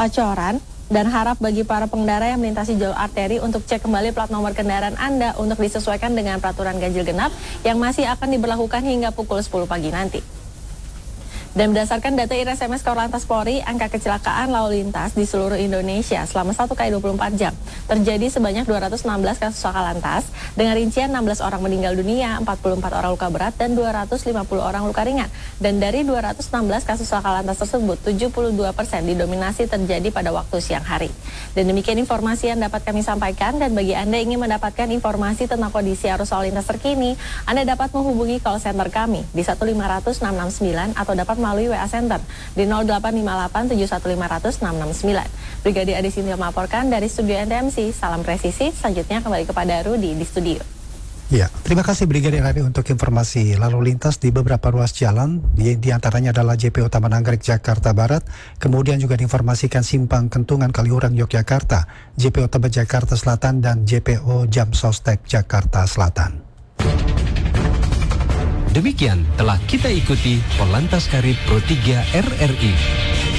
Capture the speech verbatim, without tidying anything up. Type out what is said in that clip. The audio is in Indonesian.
Pacoran, dan harap bagi para pengendara yang melintasi jalur arteri untuk cek kembali plat nomor kendaraan Anda untuk disesuaikan dengan peraturan ganjil genap yang masih akan diberlakukan hingga pukul sepuluh pagi nanti. Dan berdasarkan data I R S M S Korlantas Polri, angka kecelakaan lalu lintas di seluruh Indonesia selama satu kali dua puluh empat jam terjadi sebanyak dua ratus enam belas kasus laka lantas dengan rincian enam belas orang meninggal dunia, empat puluh empat orang luka berat, dan dua ratus lima puluh orang luka ringan. Dan dari dua ratus enam belas kasus laka lantas tersebut, tujuh puluh dua persen didominasi terjadi pada waktu siang hari. Dan demikian informasi yang dapat kami sampaikan, dan bagi Anda yang ingin mendapatkan informasi tentang kondisi arus lalu lintas terkini, Anda dapat menghubungi call center kami di satu lima nol nol enam enam sembilan atau dapat melalui W A Center di nol delapan lima delapan tujuh satu lima nol nol enam enam sembilan. Brigadir Adi Sintia melaporkan dari studio N T M C. Salam presisi. Selanjutnya kembali kepada Rudi di studio. Ya, terima kasih Brigadir Adi untuk informasi lalu lintas di beberapa ruas jalan, di, di antaranya adalah J P O Taman Anggrek Jakarta Barat, kemudian juga diinformasikan Simpang Kentungan Kaliurang Yogyakarta, J P O Tebet Jakarta Selatan, dan J P O Jam Sostek Jakarta Selatan. Demikian telah kita ikuti Korlantas Karib Pro tiga R R I.